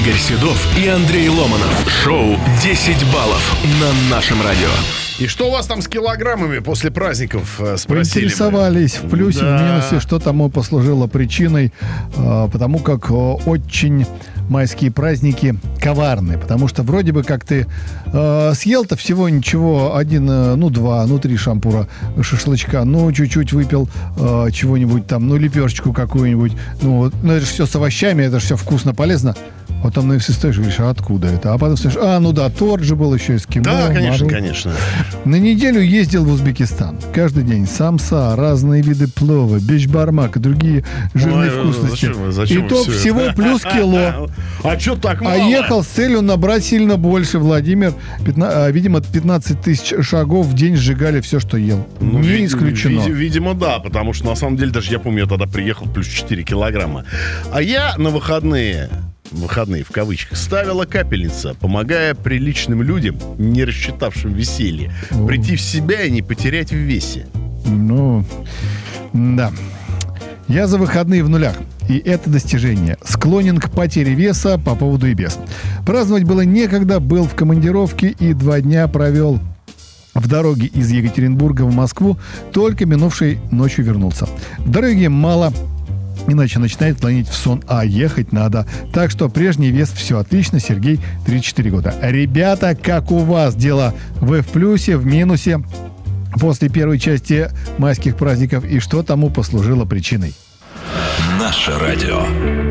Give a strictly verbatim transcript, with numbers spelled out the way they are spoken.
Игорь Седов и Андрей Ломанов. Шоу «десять баллов» на нашем радио. И что у вас там с килограммами после праздников, спросили? Поинтересовались в плюсе, да. В минусе, что тому послужило причиной, потому как очень майские праздники коварны, потому что вроде бы как ты э, съел-то всего ничего, один, ну два, ну три шампура шашлычка, ну чуть-чуть выпил э, чего-нибудь там, ну лепешечку какую-нибудь, ну, ну это же все с овощами, это же все вкусно, полезно. Вот там на все стоишь и говоришь, а откуда это? А потом стоишь, а, ну да, торт же был еще из кино. Да, конечно, мороженое. конечно. На неделю ездил в Узбекистан. Каждый день самса, разные виды плова, бешбармак и другие жирные Ой, вкусности. зачем, зачем Итог все всего это? плюс кило. А что так мало? А ехал с целью набрать сильно больше. Владимир, пятна, видимо, пятнадцать тысяч шагов в день сжигали все, что ел. Ну, Не ви- исключено. ви- видимо, да, потому что на самом деле даже я помню, я тогда приехал плюс четыре килограмма. А я на выходные... выходные в кавычках, ставила капельница, помогая приличным людям, не рассчитавшим веселье, О. прийти в себя и не потерять в весе. Ну, да. Я за выходные в нулях. И это достижение. Склонен к потере веса по поводу и без. Праздновать было некогда, был в командировке и два дня провел в дороге из Екатеринбурга в Москву, только минувшей ночью вернулся. В дороге мало, иначе начинает клонить в сон, а ехать надо. Так что прежний вес, все отлично. Сергей, тридцать четыре года. Ребята, как у вас дела? Вы в плюсе, в минусе после первой части майских праздников? И что тому послужило причиной? Наше радио.